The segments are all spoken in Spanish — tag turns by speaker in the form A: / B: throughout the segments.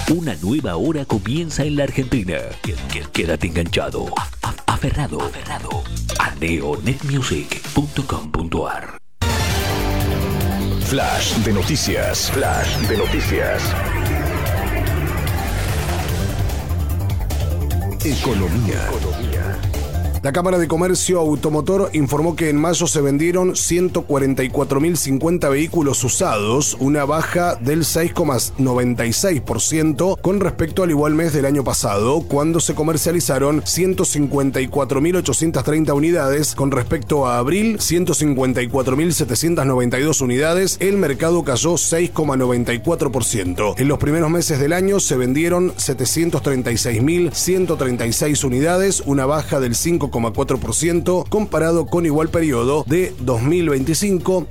A: Una nueva hora comienza en la Argentina. Quédate enganchado, aferrado a neonetmusic.com.ar.
B: Flash de noticias. Economía.
C: La Cámara de Comercio Automotor informó que en mayo se vendieron 144.050 vehículos usados, una baja del 6,96% con respecto al igual mes del año pasado, cuando se comercializaron 154.830 unidades. Con respecto a abril, 154.792 unidades. El mercado cayó 6,94%. En los primeros meses del año se vendieron 736.136 unidades, una baja del 5,4% comparado con igual periodo de 2025,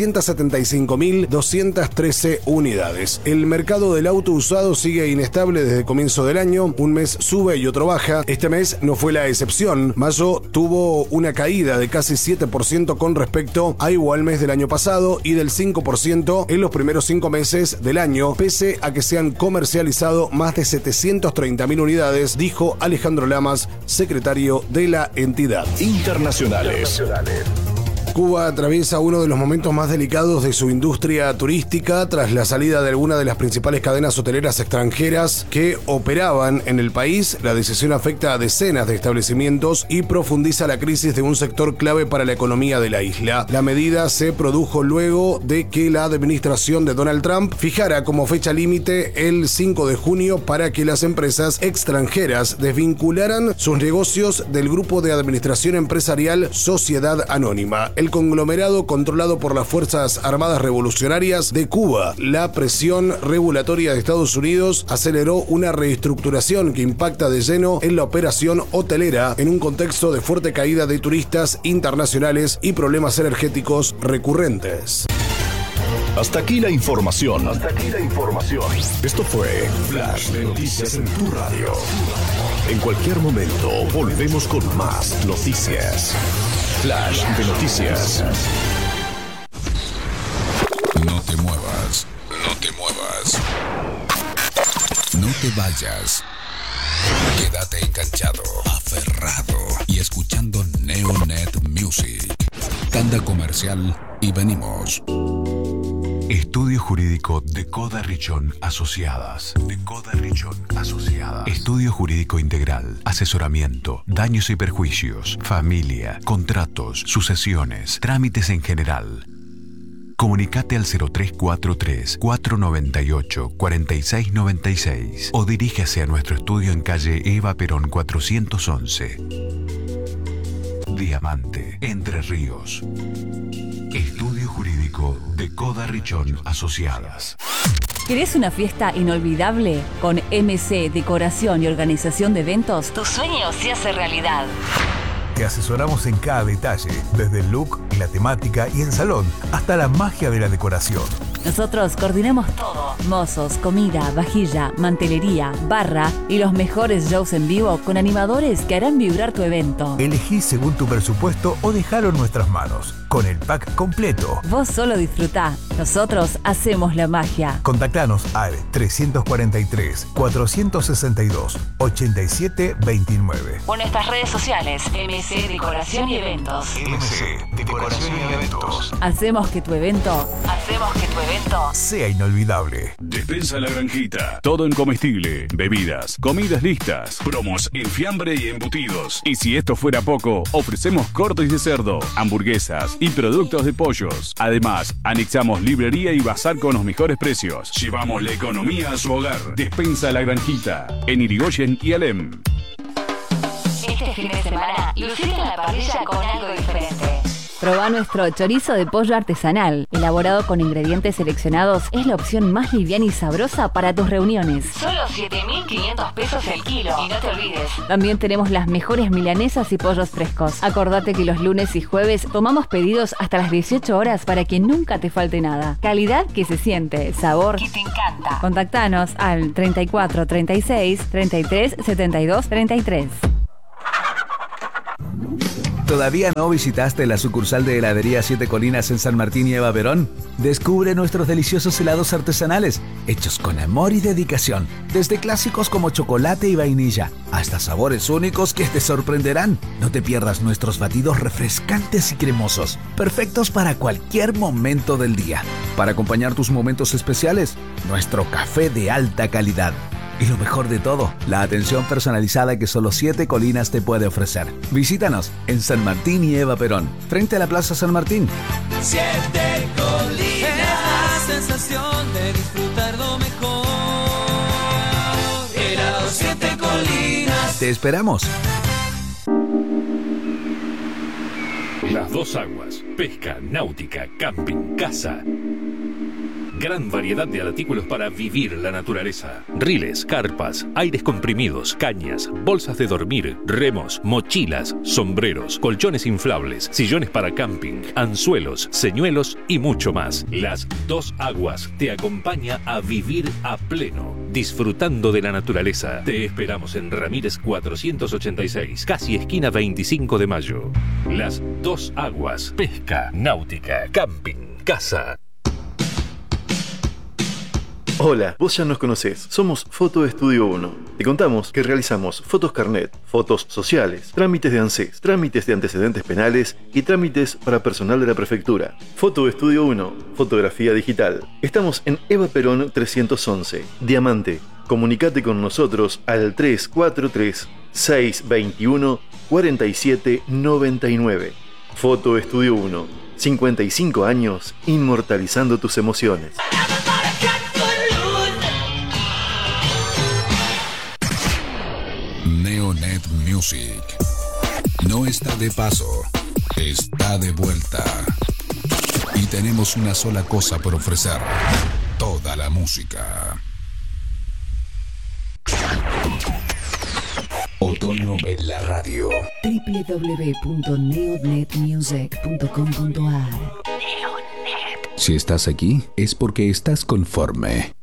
C: 775.213 unidades. El mercado del auto usado sigue inestable desde el comienzo del año. Un mes sube y otro baja. Este mes no fue la excepción. Mayo tuvo una caída de casi 7% con respecto a igual mes del año pasado y del 5% en los primeros 5 meses del año, pese a que se han comercializado más de 730.000 unidades, dijo Alejandro Lamas, secretario de la entidad.
B: Internacionales.
C: Cuba atraviesa uno de los momentos más delicados de su industria turística tras la salida de alguna de las principales cadenas hoteleras extranjeras que operaban en el país. La decisión afecta a decenas de establecimientos y profundiza la crisis de un sector clave para la economía de la isla. La medida se produjo luego de que la administración de Donald Trump fijara como fecha límite el 5 de junio para que las empresas extranjeras desvincularan sus negocios del grupo de administración empresarial Sociedad Anónima, el conglomerado controlado por las Fuerzas Armadas Revolucionarias de Cuba. La presión regulatoria de Estados Unidos aceleró una reestructuración que impacta de lleno en la operación hotelera en un contexto de fuerte caída de turistas internacionales y problemas energéticos recurrentes.
B: Hasta aquí la información. Esto fue Flash de Noticias en tu radio. En cualquier momento volvemos con más noticias. Flash de Noticias.
D: No te muevas. No te vayas. Quédate enganchado, aferrado y escuchando Neonet Music. Tanda comercial y venimos.
E: Estudio Jurídico de Coda Richón Asociadas. Estudio Jurídico Integral. Asesoramiento, daños y perjuicios, familia, contratos, sucesiones, trámites en general. Comunicate al 0343-498-4696 o diríjase a nuestro estudio en calle Eva Perón 411. Diamante, Entre Ríos. Estudio Jurídico de Coda Richón Asociadas.
F: ¿Querés una fiesta inolvidable? Con MC Decoración y Organización de Eventos, tu sueño se hace realidad.
G: Te asesoramos en cada detalle, desde el look, la temática y el salón, hasta la magia de la decoración.
F: Nosotros coordinamos todo: mozos, comida, vajilla, mantelería, barra y los mejores shows en vivo con animadores que harán vibrar tu evento.
G: Elegí según tu presupuesto o dejalo en nuestras manos. Con el pack completo.
F: Vos solo disfrutá. Nosotros hacemos la magia.
G: Contactanos al 343-462-8729.
F: O nuestras redes sociales, MC Decoración y Eventos.
G: MC Decoración y Eventos.
F: Hacemos que tu evento
G: sea inolvidable.
B: Despensa La Granjita. Todo en comestible, bebidas, comidas listas, promos en fiambre y embutidos. Y si esto fuera poco, ofrecemos cortes de cerdo, hamburguesas y productos de pollos. Además, anexamos librería y bazar con los mejores precios. Llevamos la economía a su hogar. Despensa La Granjita, en Irigoyen y Alem.
F: Este fin de semana, lucite en la parrilla con algo diferente. Probá nuestro chorizo de pollo artesanal, elaborado con ingredientes seleccionados. Es la opción más liviana y sabrosa para tus reuniones. Solo 7.500 pesos el kilo. Y no te olvides, también tenemos las mejores milanesas y pollos frescos. Acordate que los lunes y jueves tomamos pedidos hasta las 18 horas para que nunca te falte nada. Calidad que se siente, sabor que te encanta. Contactanos al 34 36 33 72 33.
H: ¿Todavía no visitaste la sucursal de heladería Siete Colinas en San Martín y Eva Perón? Descubre nuestros deliciosos helados artesanales, hechos con amor y dedicación, desde clásicos como chocolate y vainilla, hasta sabores únicos que te sorprenderán. No te pierdas nuestros batidos refrescantes y cremosos, perfectos para cualquier momento del día. Para acompañar tus momentos especiales, nuestro café de alta calidad. Y lo mejor de todo, la atención personalizada que solo Siete Colinas te puede ofrecer. Visítanos en San Martín y Eva Perón, frente a la Plaza San Martín.
I: Siete Colinas, es la sensación de disfrutar lo mejor. Helado Siete Colinas.
H: Te esperamos.
A: Las Dos Aguas, pesca, náutica, camping, casa. Gran variedad de artículos para vivir la naturaleza. Riles, carpas, aires comprimidos, cañas, bolsas de dormir, remos, mochilas, sombreros, colchones inflables, sillones para camping, anzuelos, señuelos y mucho más. Las Dos Aguas te acompaña a vivir a pleno, disfrutando de la naturaleza. Te esperamos en Ramírez 486, casi esquina 25 de mayo. Las Dos Aguas, pesca, náutica, camping, casa.
J: Hola, vos ya nos conocés. Somos Foto Estudio 1. Te contamos que realizamos fotos carnet, fotos sociales, trámites de ANSES, trámites de antecedentes penales y trámites para personal de la prefectura. Foto Estudio 1, fotografía digital. Estamos en Eva Perón 311, Diamante. Comunicate con nosotros al 343-621-4799. Foto Estudio 1, 55 años inmortalizando tus emociones.
D: Neonet Music no está de paso, está de vuelta. Y tenemos una sola cosa por ofrecer: toda la música. Otoño en la radio.
K: www.neonetmusic.com.ar.
D: Si estás aquí es porque estás conforme.